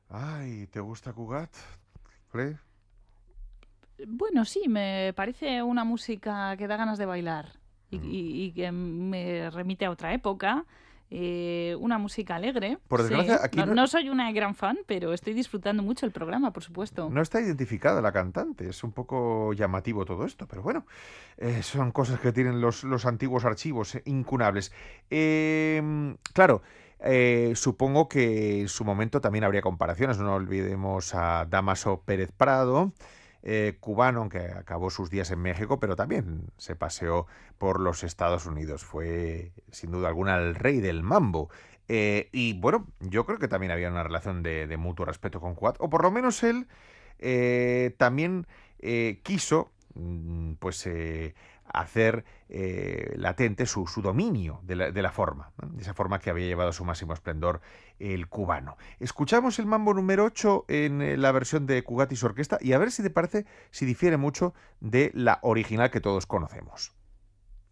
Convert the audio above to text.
Ay, ¿te gusta Cugat, Ple? Bueno, sí, me parece una música que da ganas de bailar Mm. y que me remite a otra época. Una música alegre, Por desgracia, sí. aquí No, no, no soy una gran fan, pero estoy disfrutando mucho el programa, por supuesto. no está identificada la cantante. Es un poco llamativo todo esto, pero bueno, son cosas que tienen los antiguos archivos incunables. Claro, supongo que en su momento también habría comparaciones. No olvidemos a Damaso Pérez Prado, cubano, aunque acabó sus días en México, pero también se paseó por los Estados Unidos. Fue, sin duda alguna, el rey del mambo. Y bueno, yo creo que también había una relación de mutuo respeto con Cuat, o por lo menos él también quiso pues hacer latente su dominio de la forma, ¿no? De esa forma que había llevado a su máximo esplendor el cubano. Escuchamos el mambo número 8 en la versión de Cugat y su orquesta y a ver si te parece, si difiere mucho de la original que todos conocemos.